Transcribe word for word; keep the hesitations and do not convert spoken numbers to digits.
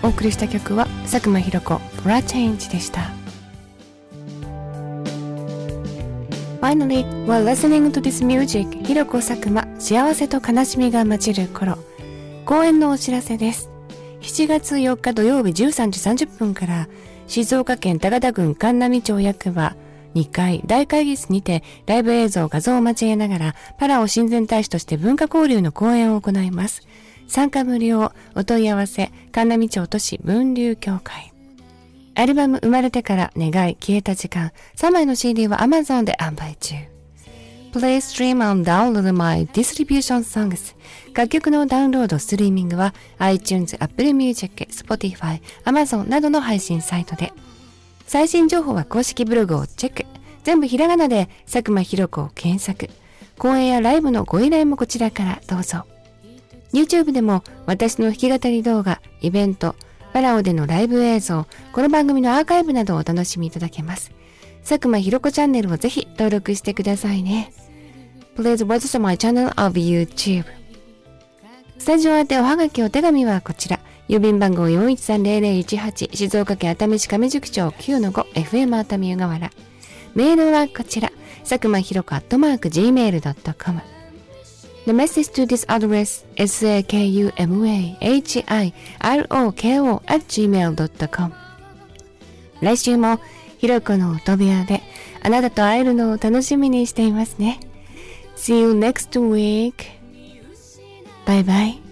お送りした曲は佐久間ひろ子 For a Change でした。 Finally, while listening to this music, ひろこ佐久間幸せと悲しみが混じる頃、公演のお知らせです。しちがつよっか土曜日じゅうさんじさんじゅっぷんから静岡県高田郡函南町役場にかい大会議室にてライブ映像画像を交えながらパラオ親善大使として文化交流の講演を行います。参加無料。お問い合わせ函南町都市文流協会。アルバム生まれてから願い消えた時間さんまいの シーディー は Amazon で販売中。 Play stream and download my distribution songs。 楽曲のダウンロードストリーミングは iTunes、Apple Music、Spotify、Amazon などの配信サイトで。最新情報は公式ブログをチェック。全部ひらがなで佐久間ひろ子を検索。講演やライブのご依頼もこちらからどうぞ。 YouTube でも私の弾き語り動画、イベント、パラオでのライブ映像、この番組のアーカイブなどをお楽しみいただけます。佐久間ひろ子チャンネルをぜひ登録してくださいね。 Please watch my channel of YouTube。 スタジオ宛ておはがきお手紙はこちら。郵便番号 よんいちさんゼロゼロいちはち 静岡県熱海市亀宿町 きゅうのご エフエム 熱海湯河原。メールはこちら。佐久間ひろ子アットマーク ジーメールドットコム。 The message to this address is a k u m a h i r o k o at gmail dot com。 来週もひろ子の音部屋であなたと会えるのを楽しみにしていますね。See you next week. Bye bye.